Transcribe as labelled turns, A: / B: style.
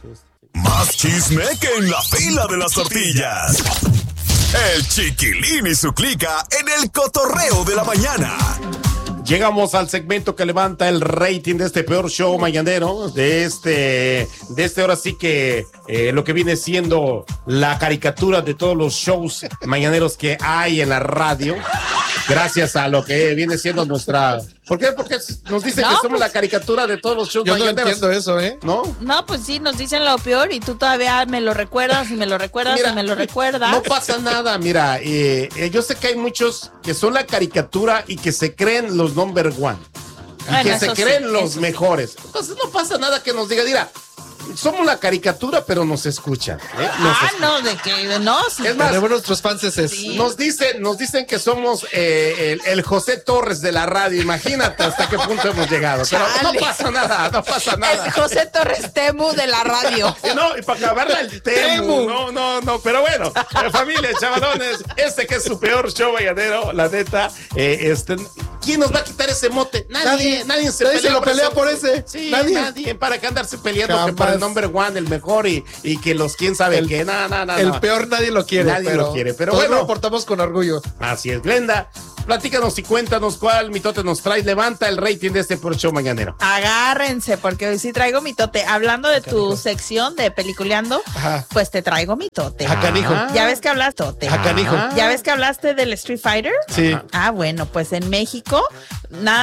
A: Más chisme que en la fila de las tortillas. El Chiquilín y su clica en el cotorreo de la mañana.
B: Llegamos al segmento que levanta el rating de este peor show mañanero, de este ahora sí que lo que viene siendo la caricatura de todos los shows mañaneros que hay en la radio, gracias a lo que viene siendo nuestra... ¿Por qué? Porque nos dicen que somos la caricatura de todos los shows mañaneros.
C: Yo no entiendo eso,
B: ¿No?
D: No, pues sí, nos dicen lo peor y tú todavía me lo recuerdas y me lo recuerdas y me lo recuerdas.
B: No pasa nada, mira, yo sé que hay muchos que son la caricatura y que se creen los number one. Y
D: bueno,
B: que se creen los mejores. Entonces no pasa nada que nos diga, mira, somos la caricatura, pero nos escuchan.
D: No, de que no. Sí.
B: Es más,
C: tenemos nuestros fans.
D: Sí.
B: nos dicen que somos el José Torres de la radio. Imagínate hasta qué punto hemos llegado. Pero no pasa nada.
D: El José Torres Temu de la radio.
B: No, y para acabarla el Temu. No. Pero bueno, familia, chavalones, que es su peor show mañanero, la neta, ¿quién nos va a quitar ese mote? Nadie
C: se lo pelea por ese.
B: Sí, nadie. Para que andarse peleando que para el number one, el mejor y que los quién sabe que no.
C: El peor nadie lo quiere.
B: Pero
C: bueno,
B: lo
C: portamos con orgullo.
B: Así es, Glenda. Platícanos y cuéntanos cuál mitote nos traes. Levanta el rating de este por show mañanero.
D: Agárrense, porque hoy sí traigo mitote. Hablando de tu sección de peliculeando, pues te traigo mitote.
C: Canijo.
D: ¿Ya ves que hablaste?
C: Canijo.
D: ¿Ya ves que hablaste del Street Fighter?
C: Sí.
D: Bueno, pues en México, nada